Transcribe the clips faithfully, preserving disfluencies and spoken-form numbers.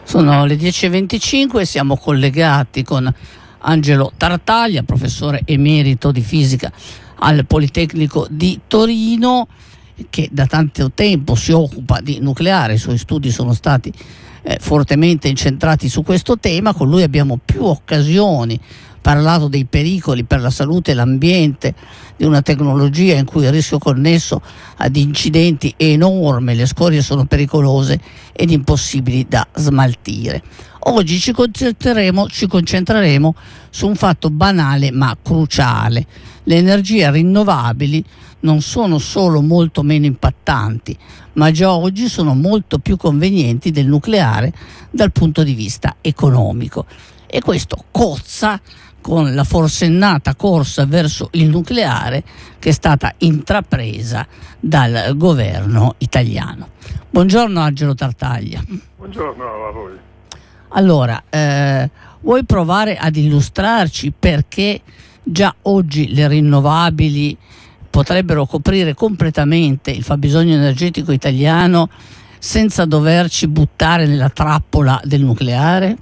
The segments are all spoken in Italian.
Sono le dieci e venticinque e siamo collegati con Angelo Tartaglia, professore emerito di fisica al Politecnico di Torino, che da tanto tempo si occupa di nucleare. I suoi studi sono stati eh, fortemente incentrati su questo tema. Con lui abbiamo più occasioni parlato dei pericoli per la salute e l'ambiente di una tecnologia in cui il rischio connesso ad incidenti è enorme, le scorie sono pericolose ed impossibili da smaltire. Oggi ci concentreremo, ci concentreremo su un fatto banale ma cruciale. Le energie rinnovabili non sono solo molto meno impattanti, ma già oggi sono molto più convenienti del nucleare dal punto di vista economico. E questo cozza con la forsennata corsa verso il nucleare che è stata intrapresa dal governo italiano. Buongiorno Angelo Tartaglia. Buongiorno a voi. Allora, eh, vuoi provare ad illustrarci perché già oggi le rinnovabili potrebbero coprire completamente il fabbisogno energetico italiano senza doverci buttare nella trappola del nucleare?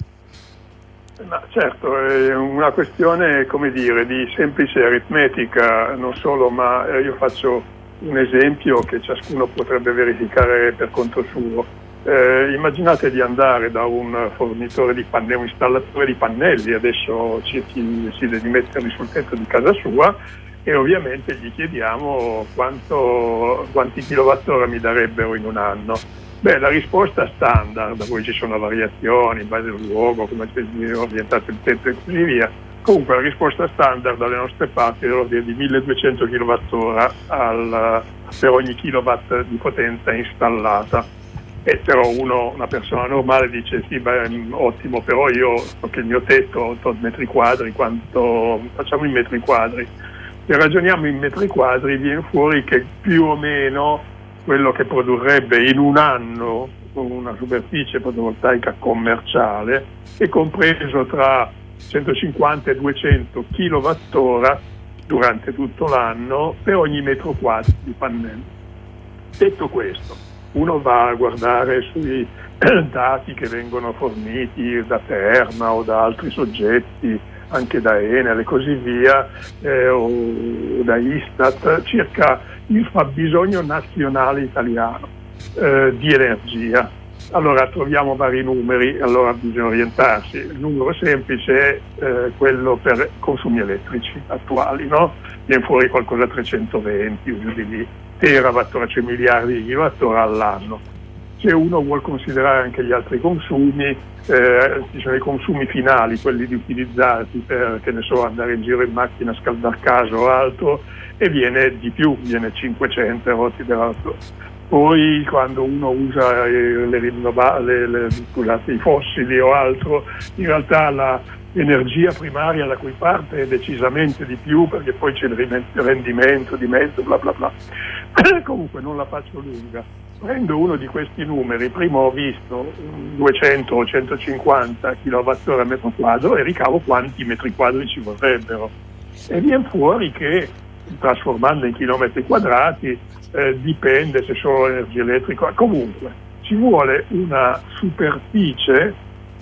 Ma certo, è una questione, come dire, di semplice aritmetica, non solo, ma io faccio un esempio che ciascuno potrebbe verificare per conto suo. Eh, immaginate di andare da un fornitore di pannelli, un installatore di pannelli, adesso ci decide di metterli sul tetto di casa sua e ovviamente gli chiediamo quanto, quanti kilowattora mi darebbero in un anno. Beh, la risposta standard, poi ci sono variazioni in base al luogo, come è orientato il tetto e così via. Comunque la risposta standard dalle nostre parti è dell'ordine di milleduecento kilowattora al, per ogni kilowatt di potenza installata. E però uno, una persona normale dice sì, beh, ottimo, però io so che il mio tetto è otto metri quadri, quanto facciamo in metri quadri? Se ragioniamo in metri quadri viene fuori che più o meno quello che produrrebbe in un anno una superficie fotovoltaica commerciale è compreso tra centocinquanta e duecento kilowattora durante tutto l'anno per ogni metro quadro di pannello. Detto questo, uno va a guardare sui dati che vengono forniti da Terna o da altri soggetti, anche da Enel e così via, eh, o da Istat, circa il fabbisogno nazionale italiano eh, di energia. Allora troviamo vari numeri, allora bisogna orientarsi. Il numero semplice è eh, quello per consumi elettrici attuali, no? Viene fuori qualcosa trecentoventi, o giù di lì, terawattora, cioè miliardi di kilowattora all'anno. Se uno vuol considerare anche gli altri consumi, eh, ci sono i consumi finali, quelli di utilizzarsi per, che ne so, andare in giro in macchina, scaldar casa o altro, e viene di più, viene cinquecento erotti dell'altro. Poi quando uno usa eh, le rinnovabili, le, le, scusate, i fossili o altro, in realtà la l'energia primaria da cui parte è decisamente di più, perché poi c'è il rendimento di mezzo, bla bla bla. Comunque non la faccio lunga. Prendo uno di questi numeri, prima ho visto duecento o centocinquanta kilowattora a metro quadro e ricavo quanti metri quadri ci vorrebbero. E viene fuori che, trasformando in chilometri quadrati, eh, dipende se solo l'energia elettrica. Comunque, ci vuole una superficie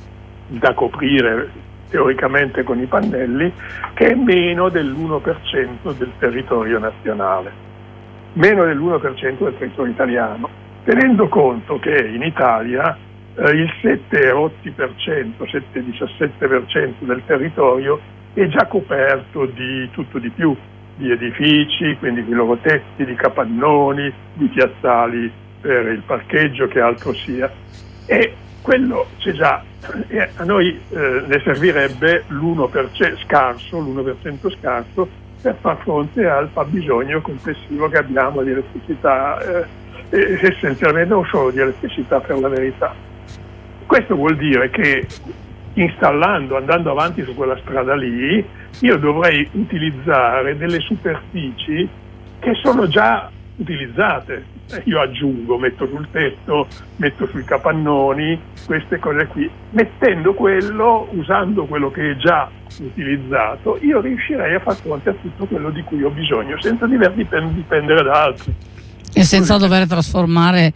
da coprire teoricamente con i pannelli che è meno dell'uno per cento del territorio nazionale, meno dell'uno per cento del territorio italiano, tenendo conto che in Italia eh, il sette rotti per cento, sette diciassette per cento del territorio è già coperto di tutto di più, di edifici, quindi di lorotetti, di capannoni, di piazzali per il parcheggio, che altro sia. E quello c'è già, e a noi eh, ne servirebbe l'uno per cento scarso, l'uno per cento scarso per far fronte al fabbisogno complessivo che abbiamo di elettricità, eh, essenzialmente non solo di elettricità, per la verità. Questo vuol dire che installando, andando avanti su quella strada lì, io dovrei utilizzare delle superfici che sono già utilizzate. Io aggiungo, metto sul tetto, metto sui capannoni, queste cose qui. Mettendo quello, usando quello che è già utilizzato, io riuscirei a far fronte a tutto quello di cui ho bisogno, senza dover dipendere da altri. E senza dover trasformare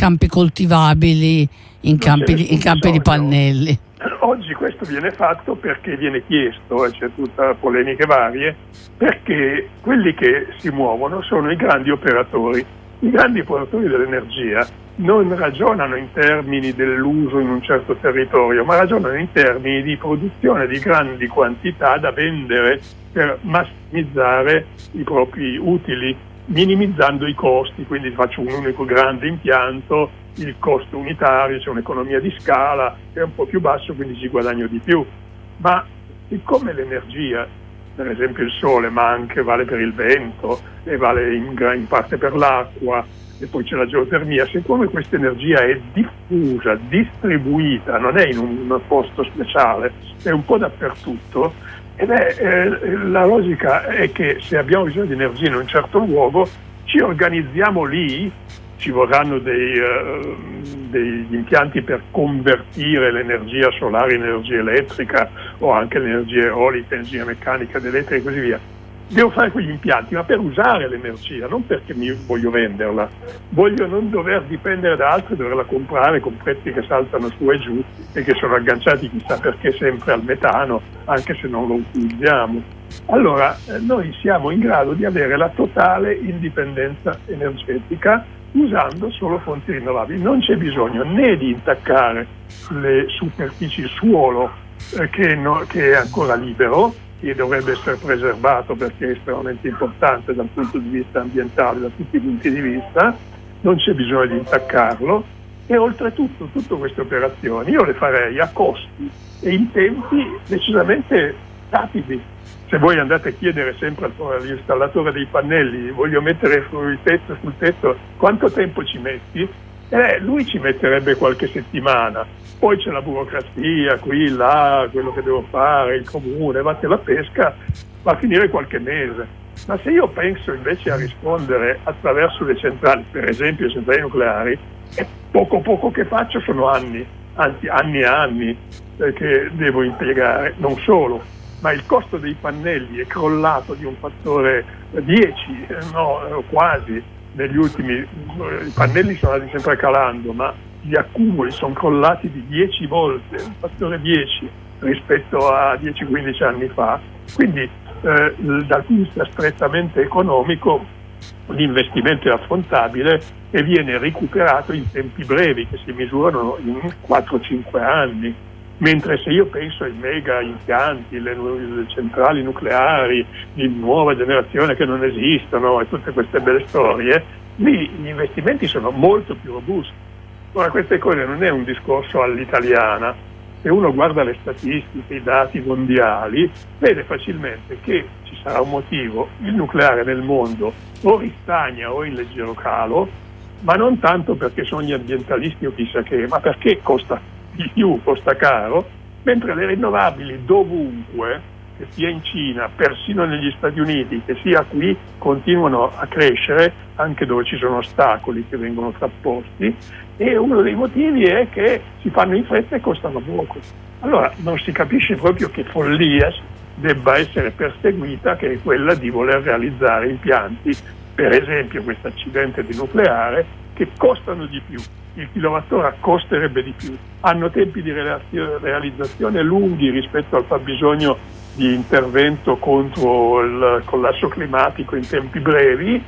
campi coltivabili, in campi, di, in campi di pannelli. Oggi questo viene fatto perché viene chiesto, e c'è tutta polemiche varie, perché quelli che si muovono sono i grandi operatori. I grandi operatori dell'energia non ragionano in termini dell'uso in un certo territorio, ma ragionano in termini di produzione di grandi quantità da vendere per massimizzare i propri utili, minimizzando i costi. Quindi faccio un unico grande impianto, il costo unitario, c'è un'economia di scala, è un po' più basso, quindi ci guadagno di più. Ma siccome l'energia, per esempio il sole, ma anche vale per il vento e vale in, in parte per l'acqua, e poi c'è la geotermia, siccome questa energia è diffusa, distribuita, non è in un posto speciale, è un po' dappertutto, ed è, eh, la logica è che se abbiamo bisogno di energia in un certo luogo, ci organizziamo lì. Ci vorranno dei, uh, degli impianti per convertire l'energia solare in energia elettrica, o anche l'energia eolica, energia meccanica, elettrica e così via. Devo fare quegli impianti, ma per usare l'energia, non perché mi voglio venderla. Voglio non dover dipendere da altri, doverla comprare con prezzi che saltano su e giù e che sono agganciati chissà perché sempre al metano, anche se non lo utilizziamo. Allora, eh, noi siamo in grado di avere la totale indipendenza energetica usando solo fonti rinnovabili. Non c'è bisogno né di intaccare le superfici, il suolo eh, che, no, che è ancora libero, che dovrebbe essere preservato perché è estremamente importante dal punto di vista ambientale, da tutti i punti di vista. Non c'è bisogno di intaccarlo, e oltretutto tutte queste operazioni io le farei a costi e in tempi decisamente rapidi. Se voi andate a chiedere sempre all'installatore dei pannelli, voglio mettere sul tetto, sul tetto, quanto tempo ci metti? Eh, lui ci metterebbe qualche settimana, poi c'è la burocrazia, qui, là, quello che devo fare, il comune, vatti alla pesca, va a finire qualche mese. Ma se io penso invece a rispondere attraverso le centrali, per esempio le centrali nucleari, e poco poco che faccio sono anni, anzi anni e anni eh, che devo impiegare, non solo. Ma il costo dei pannelli è crollato di un fattore dieci, no, quasi, negli ultimi, i pannelli sono andati sempre calando, ma gli accumuli sono crollati di dieci volte, un fattore dieci rispetto a dieci quindici anni fa. Quindi eh, dal punto di vista strettamente economico l'investimento è affrontabile e viene recuperato in tempi brevi, che si misurano in quattro cinque anni. Mentre se io penso ai mega impianti, le, le centrali nucleari di nuova generazione che non esistono e tutte queste belle storie, lì gli investimenti sono molto più robusti. Ora, queste cose non è un discorso all'italiana. Se uno guarda le statistiche, i dati mondiali, vede facilmente che ci sarà un motivo: il nucleare nel mondo o ristagna o in leggero calo, ma non tanto perché sono gli ambientalisti o chissà che, ma perché costa di più, costa caro, mentre le rinnovabili dovunque, che sia in Cina, persino negli Stati Uniti, che sia qui, continuano a crescere, anche dove ci sono ostacoli che vengono frapposti, e uno dei motivi è che si fanno in fretta e costano poco. Allora non si capisce proprio che follia debba essere perseguita, che è quella di voler realizzare impianti, per esempio questo accidente di nucleare, che costano di più. Il kilowattora costerebbe di più, hanno tempi di realizzazione lunghi rispetto al fabbisogno di intervento contro il collasso climatico in tempi brevi,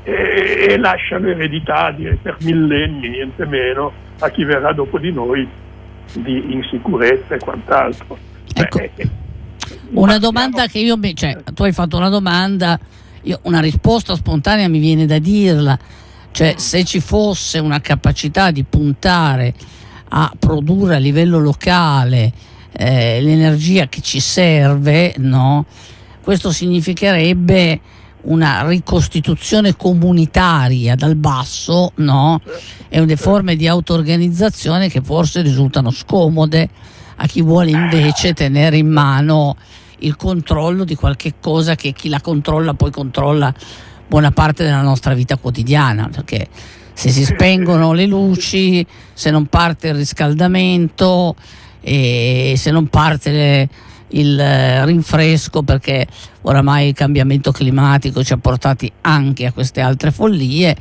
e, e lasciano eredità di, per millenni, niente meno, a chi verrà dopo di noi, di insicurezza e quant'altro. Ecco, Beh, eh, una domanda che io mi, cioè, tu hai fatto una domanda, io una risposta spontanea mi viene da dirla. Cioè, se ci fosse una capacità di puntare a produrre a livello locale eh, l'energia che ci serve, no? Questo significherebbe una ricostituzione comunitaria dal basso, no? E delle forme di auto-organizzazione che forse risultano scomode a chi vuole invece tenere in mano il controllo di qualche cosa che chi la controlla poi controlla buona parte della nostra vita quotidiana, perché se si spengono le luci, se non parte il riscaldamento e se non parte le, il rinfresco, perché oramai il cambiamento climatico ci ha portati anche a queste altre follie,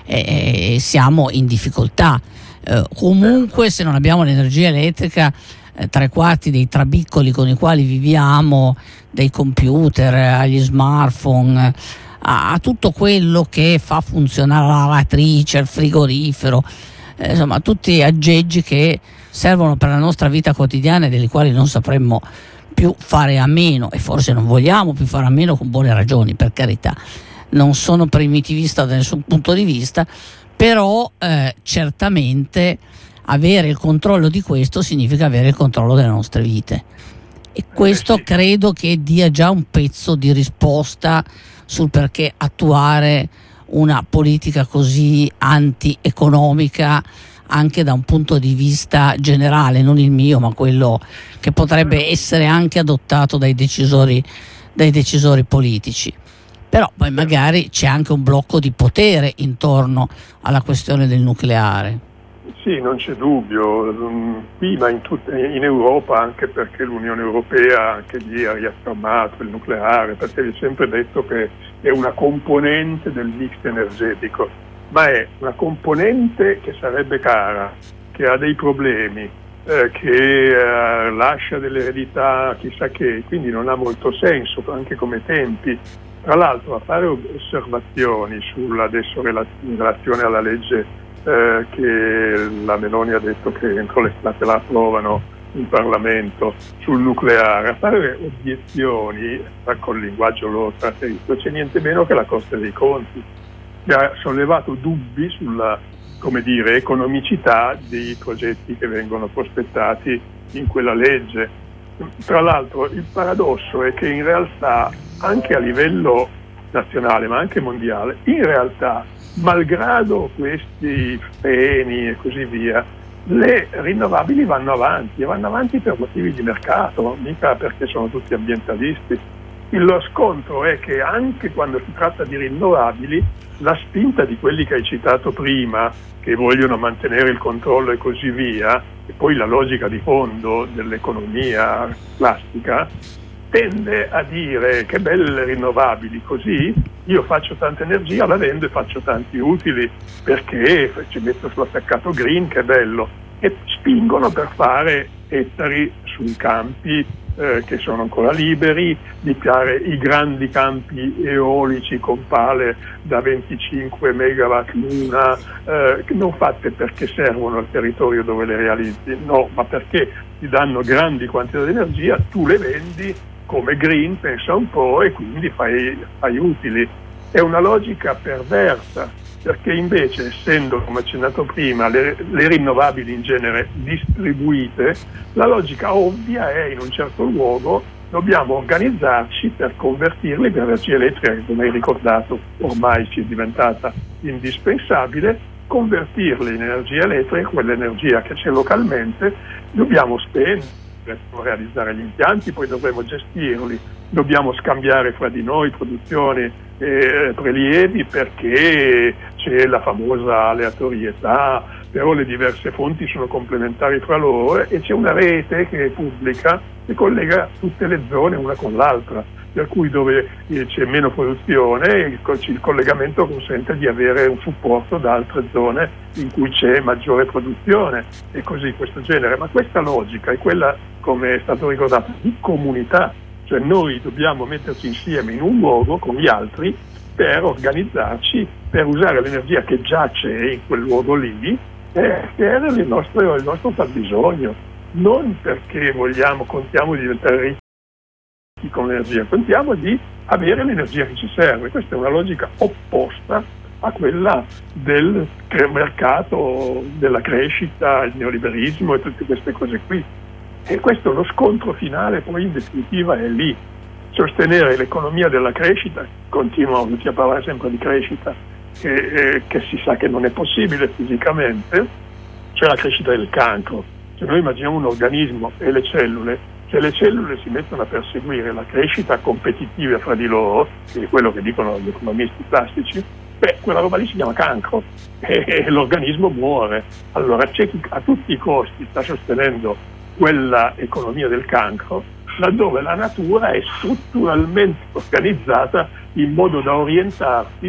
e, e siamo in difficoltà. Eh, comunque se non abbiamo l'energia elettrica, eh, tre quarti dei trabiccoli con i quali viviamo, dai computer agli smartphone, a, a tutto quello che fa funzionare la lavatrice, il frigorifero, eh, insomma tutti aggeggi che servono per la nostra vita quotidiana e dei quali non sapremmo più fare a meno, e forse non vogliamo più fare a meno, con buone ragioni, per carità. Non sono primitivista da nessun punto di vista, però eh, certamente avere il controllo di questo significa avere il controllo delle nostre vite, e questo credo che dia già un pezzo di risposta sul perché attuare una politica così anti-economica anche da un punto di vista generale, non il mio ma quello che potrebbe essere anche adottato dai decisori, dai decisori politici. Però poi magari c'è anche un blocco di potere intorno alla questione del nucleare. Sì, non c'è dubbio, qui ma in, tut- in Europa, anche perché l'Unione Europea anche lì ha riaffermato il nucleare, perché vi è sempre detto che è una componente del mix energetico, ma è una componente che sarebbe cara, che ha dei problemi, eh, che eh, lascia delle eredità chissà che, quindi non ha molto senso anche come tempi. Tra l'altro, a fare osservazioni sulla, adesso in relazione alla legge eh, che la Meloni ha detto che entro l'estate la approvano in Parlamento sul nucleare, a fare obiezioni con il linguaggio loro caratteristico, c'è niente meno che la Corte dei Conti, che ha sollevato dubbi sulla, come dire, economicità dei progetti che vengono prospettati in quella legge. Tra l'altro il paradosso è che in realtà anche a livello nazionale ma anche mondiale, in realtà malgrado questi freni e così via, le rinnovabili vanno avanti e vanno avanti per motivi di mercato, mica perché sono tutti ambientalisti. Lo scontro è che anche quando si tratta di rinnovabili, la spinta di quelli che hai citato prima, che vogliono mantenere il controllo e così via, e poi la logica di fondo dell'economia classica, tende a dire che belle rinnovabili, così io faccio tanta energia, la vendo e faccio tanti utili perché ci metto sull'attaccato green, che bello, e spingono per fare ettari sui campi eh, che sono ancora liberi, di fare i grandi campi eolici con pale da venticinque megawatt l'una, eh, non fatte perché servono al territorio dove le realizzi, no, ma perché ti danno grandi quantità di energia, tu le vendi come green, pensa un po', e quindi fai, fai utili. È una logica perversa, perché invece, essendo, come accennato prima, le, le rinnovabili in genere distribuite, la logica ovvia è, in un certo luogo, dobbiamo organizzarci per convertirle in energia elettrica, che come hai ricordato ormai ci è diventata indispensabile, convertirle in energia elettrica, quell'energia che c'è localmente, dobbiamo spendere per realizzare gli impianti, poi dovremo gestirli, dobbiamo scambiare fra di noi produzione e prelievi perché c'è la famosa aleatorietà, però le diverse fonti sono complementari fra loro e c'è una rete che è pubblica che collega tutte le zone una con l'altra, per cui dove c'è meno produzione il collegamento consente di avere un supporto da altre zone in cui c'è maggiore produzione e così questo genere. Ma questa logica è quella, come è stato ricordato, di comunità, cioè noi dobbiamo metterci insieme in un luogo con gli altri per organizzarci, per usare l'energia che già c'è in quel luogo lì per il nostro, il nostro fabbisogno, non perché vogliamo, contiamo di diventare ricchi con l'energia, contiamo di avere l'energia che ci serve. Questa è una logica opposta a quella del mercato, della crescita, il neoliberismo e tutte queste cose qui. E questo, lo scontro finale poi in definitiva è lì. Sostenere l'economia della crescita, continuano tutti a parlare sempre di crescita, che, eh, che si sa che non è possibile fisicamente, cioè la crescita del cancro. Se noi immaginiamo un organismo e le cellule, se le cellule si mettono a perseguire la crescita competitiva fra di loro, che è quello che dicono gli economisti classici, beh, quella roba lì si chiama cancro e, e l'organismo muore. Allora c'è chi a tutti i costi sta sostenendo quella economia del cancro, laddove la natura è strutturalmente organizzata in modo da orientarsi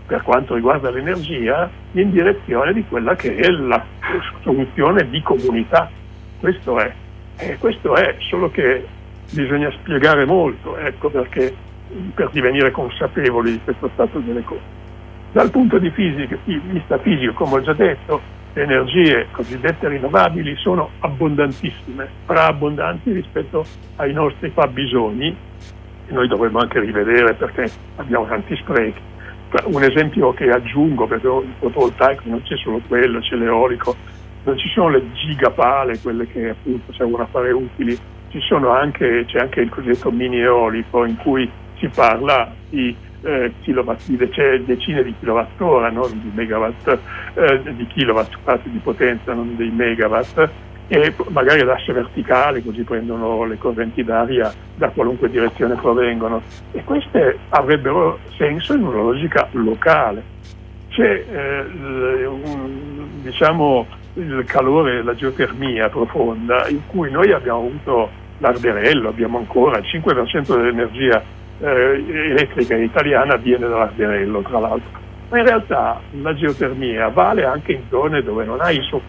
per quanto riguarda l'energia, in direzione di quella che è la soluzione di comunità. Questo è, eh, questo è, solo che bisogna spiegare molto, ecco perché, per divenire consapevoli di questo stato delle cose. Dal punto di fisica, di vista fisico, come ho già detto, le energie cosiddette rinnovabili sono abbondantissime, straabbondanti rispetto ai nostri fabbisogni, e noi dovremmo anche rivedere perché abbiamo tanti sprechi. Un esempio che aggiungo, perché il fotovoltaico non c'è solo quello, c'è l'eolico, non ci sono le gigapale, quelle che appunto servono a fare utili, ci sono anche, c'è anche il cosiddetto mini eolico, in cui si parla di eh, kilowatt, di dec- decine di kilowattora, non di megawatt, eh, di kilowatt di potenza, non dei megawatt, e magari l'asse verticale, così prendono le correnti d'aria da qualunque direzione provengono, e queste avrebbero senso in una logica locale. C'è eh, l- un, diciamo il calore, la geotermia profonda, in cui noi abbiamo avuto l'arderello, abbiamo ancora il cinque per cento dell'energia eh, elettrica italiana viene dall'arderello, tra l'altro. Ma in realtà la geotermia vale anche in zone dove non hai